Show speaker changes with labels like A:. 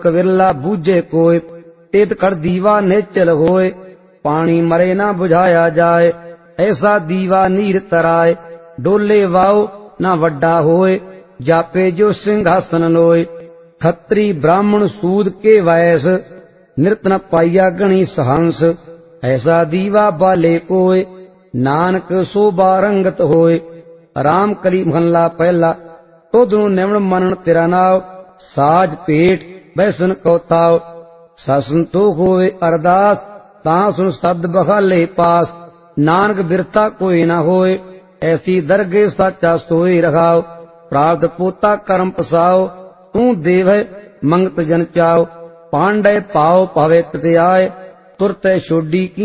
A: कविरला बूझे कोय, तेत कर दीवा नेचल होए, पानी मरे ना बुझाया जाए, ऐसा दीवा नीर तराए, डोले वाओ ना वड्डा होए, जापे जो सिंहासन लोए। खत्री ब्राह्मण सूद के वैस, नृत न पाइया गणी सहंस, ऐसा दीवा बाले कोय, नानक शोभा रंगत होए। राम कली महला पहला, तोदनु निवण मनन तेरा नाव, साज पेट बैसन कौताव, ससंतोख होए अरदास, तां सुन शब्द बखाले पास, नानक बिरता कोई न होए, ऐसी दरगे साचा सोए रखाओ। प्राप्त पोता कर्म पसाओ, तू देव मंगत जन चाओ, पांडे पाओ पावे तते आए, तुरते छोडी की